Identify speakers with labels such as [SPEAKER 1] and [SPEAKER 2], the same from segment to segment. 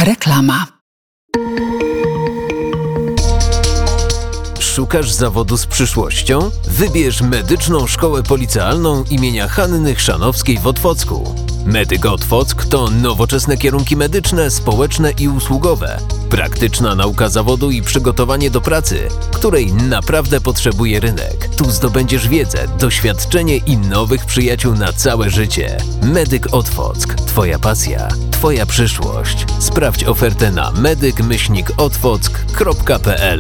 [SPEAKER 1] Reklama.
[SPEAKER 2] Szukasz zawodu z przyszłością? Wybierz Medyczną Szkołę Policealną imienia Hanny Chrzanowskiej w Otwocku. Medyk Otwock to nowoczesne kierunki medyczne, społeczne i usługowe. Praktyczna nauka zawodu i przygotowanie do pracy, której naprawdę potrzebuje rynek. Tu zdobędziesz wiedzę, doświadczenie i nowych przyjaciół na całe życie. Medyk Otwock. Twoja pasja, Twoja przyszłość. Sprawdź ofertę na medyk-otwock.pl.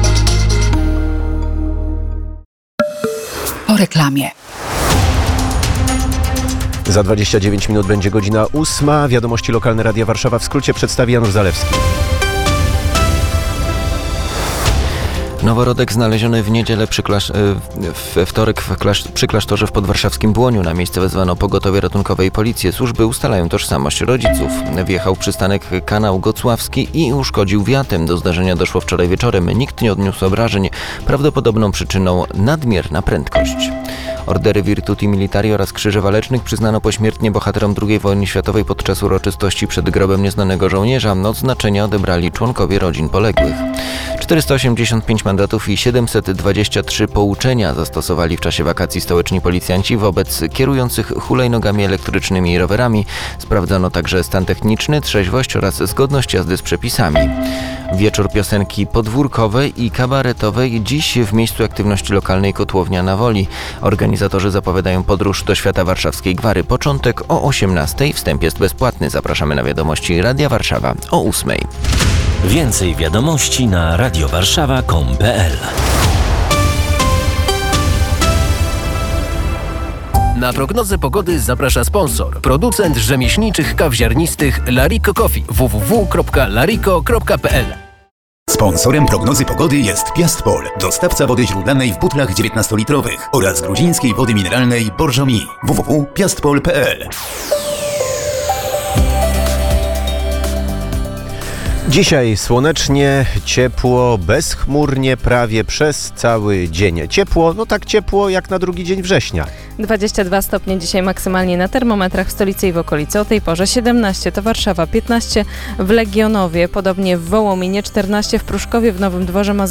[SPEAKER 1] Po reklamie.
[SPEAKER 3] Za 29 minut będzie godzina 8. Wiadomości lokalne Radia Warszawa w skrócie przedstawi Janusz Zalewski.
[SPEAKER 4] Noworodek znaleziony w niedzielę we wtorek przy klasztorze w podwarszawskim Błoniu. Na miejsce wezwano pogotowie ratunkowe i policję. Służby ustalają tożsamość rodziców. Wjechał w przystanek kanał Gocławski i uszkodził wiatem. Do zdarzenia doszło wczoraj wieczorem. Nikt nie odniósł obrażeń. Prawdopodobną przyczyną nadmierna prędkość. Ordery Virtuti Militari oraz Krzyży Walecznych przyznano pośmiertnie bohaterom II wojny światowej podczas uroczystości przed grobem nieznanego żołnierza. Odznaczenia odebrali członkowie rodzin poległych. 485 mandatów i 723 pouczenia zastosowali w czasie wakacji stołeczni policjanci wobec kierujących hulajnogami elektrycznymi i rowerami. Sprawdzano także stan techniczny, trzeźwość oraz zgodność jazdy z przepisami. Wieczór piosenki podwórkowej i kabaretowej dziś w miejscu aktywności lokalnej Kotłownia na Woli. Organizatorzy zapowiadają podróż do świata warszawskiej gwary. Początek o 18:00. Wstęp jest bezpłatny. Zapraszamy na wiadomości Radia Warszawa o 8:00.
[SPEAKER 5] Więcej wiadomości na radiowarszawa.com.pl.
[SPEAKER 2] Na prognozę pogody zaprasza sponsor. Producent rzemieślniczych kaw ziarnistych Lariko Coffee. www.lariko.pl.
[SPEAKER 6] Sponsorem prognozy pogody jest Piastpol, dostawca wody źródlanej w butlach 19-litrowych oraz gruzińskiej wody mineralnej Borżomi. www.piastpol.pl.
[SPEAKER 3] Dzisiaj słonecznie, ciepło, bezchmurnie prawie przez cały dzień. Ciepło, no tak ciepło jak na drugi dzień września.
[SPEAKER 7] 22 stopnie dzisiaj maksymalnie na termometrach w stolicy i w okolicy. O tej porze 17 to Warszawa, 15 w Legionowie, podobnie w Wołominie, 14 w Pruszkowie, w Nowym Dworze Mazowieckim.